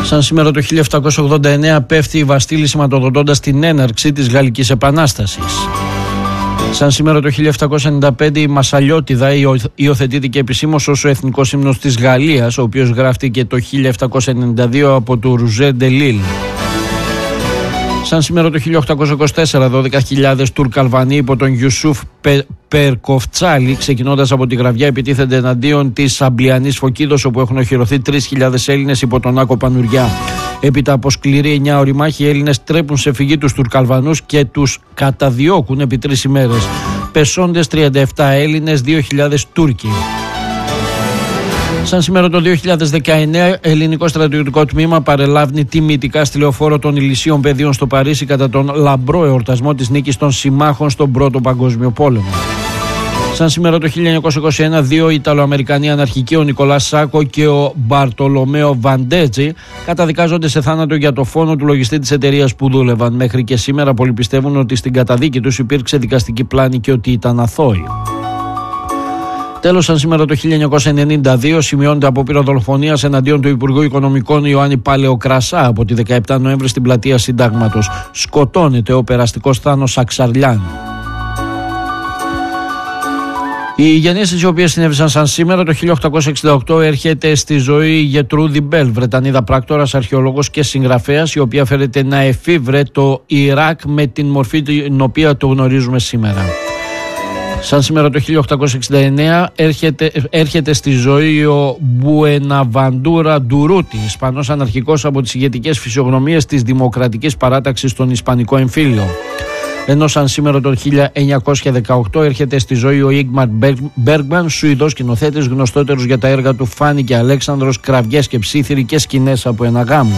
Σαν σήμερα το 1789 πέφτει η Βαστίλη σηματοδοτώντας την έναρξη της Γαλλικής Επανάστασης. Σαν σήμερα το 1795 η Μασαλιώτιδα υιοθετήθηκε επισήμως ως ο εθνικός ύμνος της Γαλλίας, ο οποίος γράφτηκε το 1792 από το Ρουζέ Ντελίλ. Σαν σήμερα το 1824, 12.000 Τουρκαλβανοί υπό τον Ιουσούφ Περκοφτσάλη, ξεκινώντας από τη Γραβιά, επιτίθενται εναντίον της Αμπλιανής Φωκίδος, όπου έχουν οχυρωθεί 3.000 Έλληνες υπό τον Άκο Πανουριά. Έπειτα από σκληρή 9ωρη μάχη, οι Έλληνες τρέπουν σε φυγή τους Τουρκαλβανούς και τους καταδιώκουν επί 3 ημέρες. Πεσόντες 37 Έλληνες, 2.000 Τούρκοι. Σαν σήμερα το 2019, ελληνικό στρατιωτικό τμήμα παρελάβει τιμητικά στη λεωφόρο των Ηλυσίων Πεδίων στο Παρίσι κατά τον λαμπρό εορτασμό της νίκης των συμμάχων στον Πρώτο Παγκόσμιο Πόλεμο. Σαν σήμερα το 1921, 2 Ιταλοαμερικανοί αναρχικοί, ο Νικολάς Σάκο και ο Μπαρτολομέο Βαντέτζι, καταδικάζονται σε θάνατο για το φόνο του λογιστή της εταιρείας που δούλευαν. Μέχρι και σήμερα πολλοί πιστεύουν ότι στην καταδίκη τους υπήρξε δικαστική πλάνη και ότι ήταν αθώοι. Τέλος, σαν σήμερα το 1992 σημειώνεται απόπειρα δολοφονίας εναντίον του Υπουργού Οικονομικών Ιωάννη Παλαιοκρασά από τη 17 Νοέμβρη στην πλατεία Συντάγματος. Σκοτώνεται ο περαστικός Θάνος Αξαρλιάν. Οι γεννήσεις οι οποίες συνέβησαν σαν σήμερα το 1868 έρχεται στη ζωή η Γετρούδη Μπέλ, Βρετανίδα πράκτορας, αρχαιολόγος και συγγραφέας, η οποία φέρεται να εφήβρε το Ιράκ με την μορφή την οποία το γνωρίζουμε σήμερα. Σαν σήμερα το 1869 έρχεται στη ζωή ο Μπουεναβαντούρα Ντουρούτι, Ισπανός αναρχικός από τις ηγετικές φυσιογνωμίες της Δημοκρατικής Παράταξης στον Ισπανικό Εμφύλιο. Ενώ σαν σήμερα το 1918 έρχεται στη ζωή ο Ίγμαρ Μπέργκμαν, Σουηδός σκηνοθέτης, γνωστότερος για τα έργα του Φάνη και Αλέξανδρος, Κραυγές και Ψήθυροι και Σκηνές από ένα γάμο.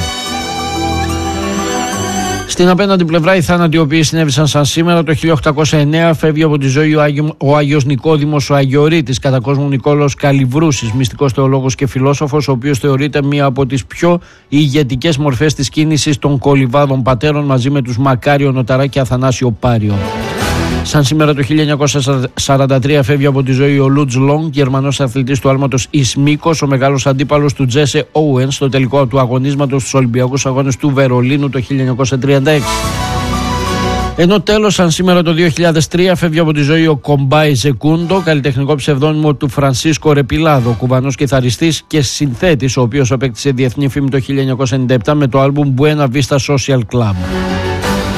Στην απέναντι πλευρά, οι θάνατοι οι οποίοι συνέβησαν σαν σήμερα το 1809, φεύγει από τη ζωή ο Άγιος Νικόδημος ο Αγιορείτης, κατά κόσμου Νικόλαος Καλιβρούσης, μυστικός θεολόγος και φιλόσοφος, ο οποίος θεωρείται μία από τις πιο ηγετικές μορφές της κίνησης των κολυβάδων πατέρων, μαζί με τους Μακάριο Νοταρά και Αθανάσιο Πάριο. Σαν σήμερα το 1943 φεύγει από τη ζωή ο Λουτζ Λόγκ, Γερμανός αθλητής του άλματος Ισμίκος, ο μεγάλος αντίπαλος του Τζέσε Όουεν στο τελικό του αγωνίσματος στους Ολυμπιακούς Αγώνες του Βερολίνου το 1936. Ενώ τέλος, σαν σήμερα το 2003 φεύγει από τη ζωή ο Κομπάι Ζεκούντο, καλλιτεχνικό ψευδόνυμο του Φρανσίσκο Ρεπιλάδο, κουβανός κιθαριστής και συνθέτης, ο οποίος απέκτησε διεθνή φήμη το 1997 με το άλμπουμ Buena Vista Social Club.